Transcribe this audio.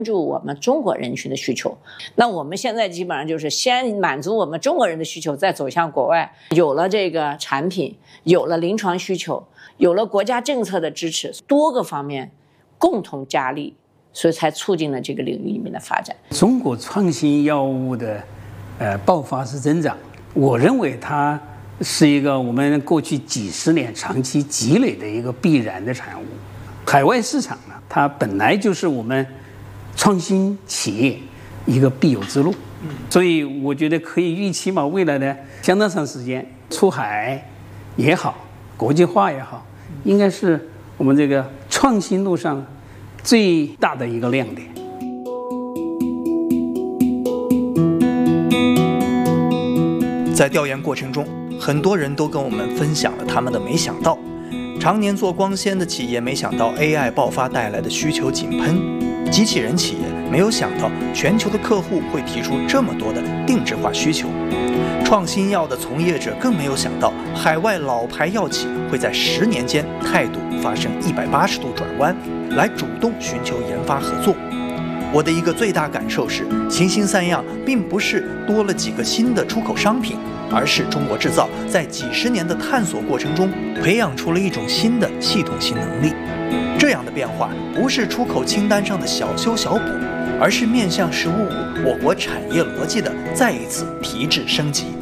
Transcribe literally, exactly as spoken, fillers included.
注我们中国人群的需求。那我们现在基本上就是先满足我们中国人的需求，再走向国外。有了这个产品，有了临床需求，有了国家政策的支持，多个方面共同加力，所以才促进了这个领域里面的发展。 中国创新药物的呃爆发式增长，我认为它是一个我们过去几十年长期积累的一个必然的产物。海外市场呢，它本来就是我们创新企业一个必有之路，所以我觉得可以预期嘛，未来的相当长时间，出海也好，国际化也好，应该是我们这个创新路上最大的一个亮点。 在调研过程中，很多人都跟我们分享了他们的没想到。常年做光纤的企业没想到 A I 爆发带来的需求井喷，机器人企业没有想到全球的客户会提出这么多的定制化需求，创新药的从业者更没有想到海外老牌药企会在十年间态度发生一百八十度转弯，来主动寻求研发合作。我的一个最大感受是，新兴三样并不是多了几个新的出口商品，而是中国制造在几十年的探索过程中培养出了一种新的系统性能力。这样的变化不是出口清单上的小修小补，而是面向十五五我国产业逻辑的再一次提质升级。